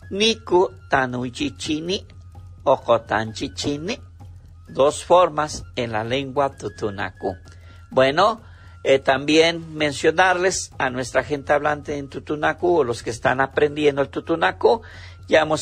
Niku tanuichichini, ocotanchichini. Dos formas en la lengua tutunacu. Bueno, también mencionarles a nuestra gente hablante en tutunacu, o los que están aprendiendo el tutunacu, ya hemos